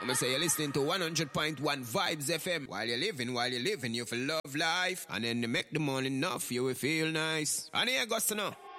I'ma say you're listening to 100.1 Vibes FM. While you're living, you feel love life. And then you make the money enough, you will feel nice. And here goes to know.